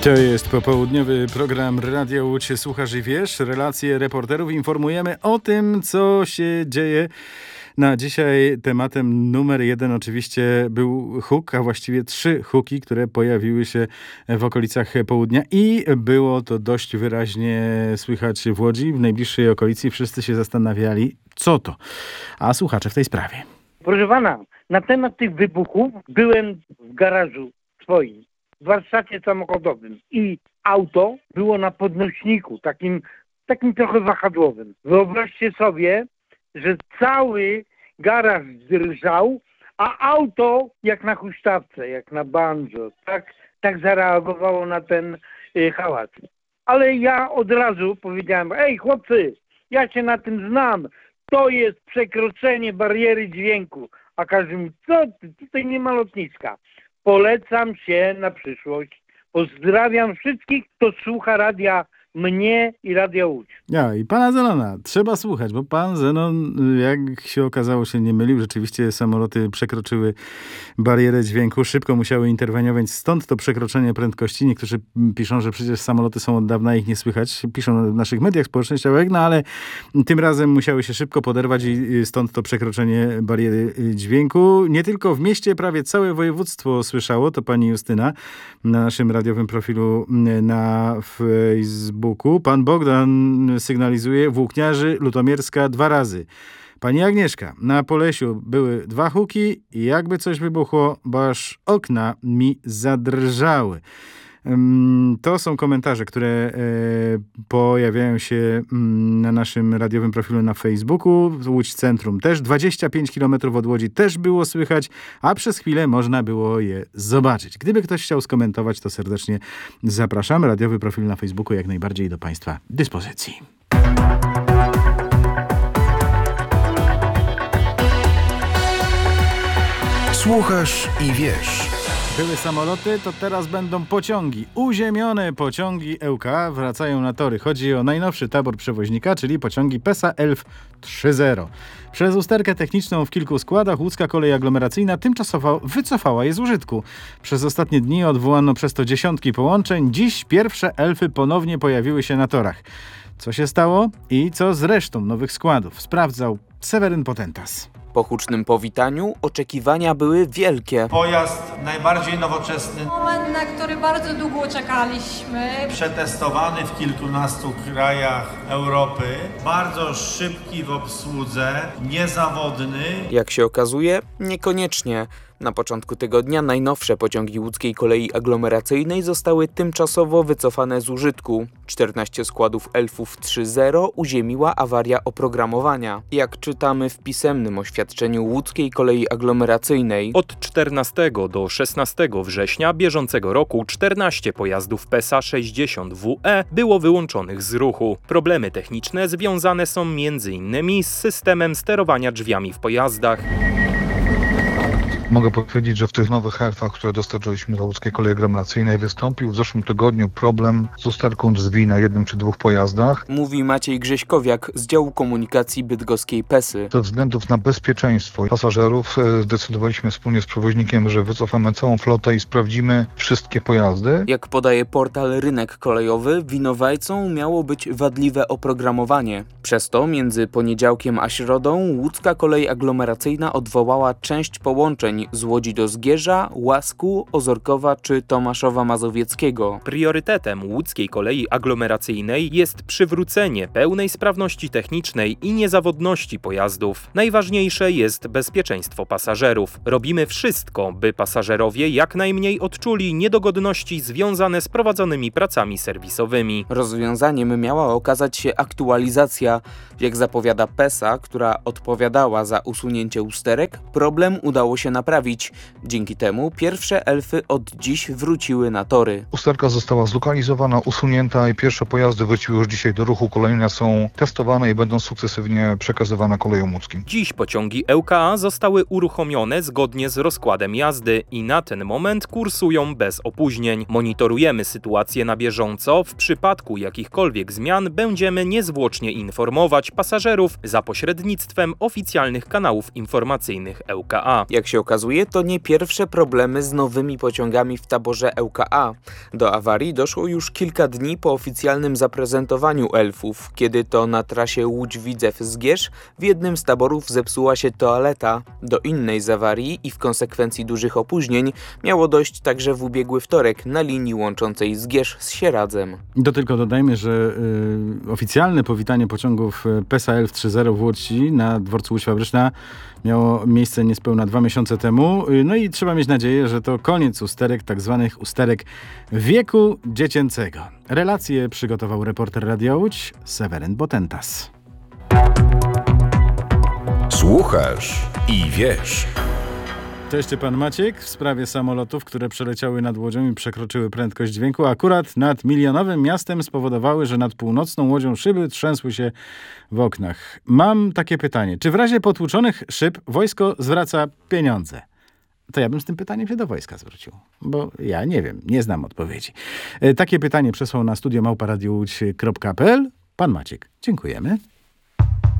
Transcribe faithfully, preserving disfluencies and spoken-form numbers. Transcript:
To jest popołudniowy program Radia Łódź. Słuchasz i wiesz, relacje reporterów. Informujemy o tym, co się dzieje. Na dzisiaj tematem numer jeden oczywiście był huk, a właściwie trzy huki, które pojawiły się w okolicach południa i było to dość wyraźnie słychać w Łodzi, w najbliższej okolicy. Wszyscy się zastanawiali, co to. A słuchacze w tej sprawie. Proszę pana, na temat tych wybuchów byłem w garażu swoim, w warsztacie samochodowym i auto było na podnośniku, takim, takim trochę wahadłowym. Wyobraźcie sobie, że cały garaż drżał, a auto jak na huśtawce, jak na banjo, tak, tak zareagowało na ten y, hałas. Ale ja od razu powiedziałem, ej chłopcy, ja się na tym znam, to jest przekroczenie bariery dźwięku. A każdy mówi, co ty, tutaj nie ma lotniska. Polecam się na przyszłość. Pozdrawiam wszystkich, kto słucha radia mnie i Radia Łódź. Ja i pana Zenona trzeba słuchać, bo pan Zenon, jak się okazało, się nie mylił. Rzeczywiście samoloty przekroczyły barierę dźwięku, szybko musiały interweniować, stąd to przekroczenie prędkości. Niektórzy piszą, że przecież samoloty są od dawna, ich nie słychać. Piszą w naszych mediach społecznościowych, no ale tym razem musiały się szybko poderwać i stąd to przekroczenie bariery dźwięku. Nie tylko w mieście, prawie całe województwo słyszało, to pani Justyna na naszym radiowym profilu na Facebooku. Pan Bogdan sygnalizuje włókniarzy Lutomierska dwa razy. Pani Agnieszka, na Polesiu były dwa huki i jakby coś wybuchło, bo aż okna mi zadrżały. To są komentarze, które e, pojawiają się na naszym radiowym profilu na Facebooku. Łódź Centrum też, dwadzieścia pięć kilometrów od Łodzi też było słychać, a przez chwilę można było je zobaczyć. Gdyby ktoś chciał skomentować, to serdecznie zapraszamy. Radiowy profil na Facebooku jak najbardziej do państwa dyspozycji. Słuchasz i wiesz. Były samoloty, to teraz będą pociągi. Uziemione pociągi E U K A wracają na tory. Chodzi o najnowszy tabor przewoźnika, czyli pociągi PESA Elf trzy zero. Przez usterkę techniczną w kilku składach łódzka kolej aglomeracyjna tymczasowo wycofała je z użytku. Przez ostatnie dni odwołano przez to dziesiątki połączeń. Dziś pierwsze Elfy ponownie pojawiły się na torach. Co się stało i co z resztą nowych składów? Sprawdzał Seweryn Potentas. Po hucznym powitaniu oczekiwania były wielkie. Pojazd najbardziej nowoczesny. Moment, na który bardzo długo czekaliśmy. Przetestowany w kilkunastu krajach Europy. Bardzo szybki w obsłudze, niezawodny. Jak się okazuje, niekoniecznie. Na początku tygodnia najnowsze pociągi łódzkiej kolei aglomeracyjnej zostały tymczasowo wycofane z użytku. czternaście składów Elfów trzy zero uziemiła awaria oprogramowania. Jak czytamy w pisemnym oświadczeniu łódzkiej kolei aglomeracyjnej, od czternastego do szesnastego września bieżącego roku czternaście pojazdów PESA sześćdziesiąt W E było wyłączonych z ruchu. Problemy techniczne związane są między innymi z systemem sterowania drzwiami w pojazdach. Mogę powiedzieć, że w tych nowych elfach, które dostarczyliśmy do łódzkiej kolei aglomeracyjnej, wystąpił w zeszłym tygodniu problem z usterką drzwi na jednym czy dwóch pojazdach. Mówi Maciej Grześkowiak z działu komunikacji bydgoskiej PESY. Ze względów na bezpieczeństwo pasażerów zdecydowaliśmy wspólnie z przewoźnikiem, że wycofamy całą flotę i sprawdzimy wszystkie pojazdy. Jak podaje portal Rynek Kolejowy, winowajcą miało być wadliwe oprogramowanie. Przez to między poniedziałkiem a środą łódzka kolej aglomeracyjna odwołała część połączeń z Łodzi do Zgierza, Łasku, Ozorkowa czy Tomaszowa Mazowieckiego. Priorytetem łódzkiej kolei aglomeracyjnej jest przywrócenie pełnej sprawności technicznej i niezawodności pojazdów. Najważniejsze jest bezpieczeństwo pasażerów. Robimy wszystko, by pasażerowie jak najmniej odczuli niedogodności związane z prowadzonymi pracami serwisowymi. Rozwiązaniem miała okazać się aktualizacja. Jak zapowiada PESA, która odpowiadała za usunięcie usterek, problem udało się naprawić. Dzięki temu pierwsze Elfy od dziś wróciły na tory. Usterka została zlokalizowana, usunięta i pierwsze pojazdy wróciły już dzisiaj do ruchu. Kolejne są testowane i będą sukcesywnie przekazywane kolejom łódzkim. Dziś pociągi E U K A zostały uruchomione zgodnie z rozkładem jazdy i na ten moment kursują bez opóźnień. Monitorujemy sytuację na bieżąco. W przypadku jakichkolwiek zmian będziemy niezwłocznie informować pasażerów za pośrednictwem oficjalnych kanałów informacyjnych E U K A. Jak się okazuje, wskazuje, to nie pierwsze problemy z nowymi pociągami w taborze L K A. Do awarii doszło już kilka dni po oficjalnym zaprezentowaniu elfów, kiedy to na trasie Łódź-Widzew-Zgierz w jednym z taborów zepsuła się toaleta. Do innej z awarii i w konsekwencji dużych opóźnień miało dojść także w ubiegły wtorek na linii łączącej Zgierz z Sieradzem. To tylko dodajmy, że y, oficjalne powitanie pociągów P E S A Elf trzy zero w Łodzi na dworcu Łódź Fabryczna miało miejsce niespełna dwa miesiące temu. Y, no i trzeba mieć nadzieję, że to koniec usterek, tak zwanych usterek wieku dziecięcego. Relacje przygotował reporter Radia Łódź Seweryn Botentas. Słuchasz i wiesz. To jeszcze pan Maciek w sprawie samolotów, które przeleciały nad Łodzią i przekroczyły prędkość dźwięku. Akurat nad milionowym miastem spowodowały, że nad północną Łodzią szyby trzęsły się w oknach. Mam takie pytanie. Czy w razie potłuczonych szyb wojsko zwraca pieniądze? To ja bym z tym pytaniem się do wojska zwrócił, bo ja nie wiem, nie znam odpowiedzi. E, takie pytanie przesłał na studio małpa radio łódź kropka p l pan Maciek. Dziękujemy.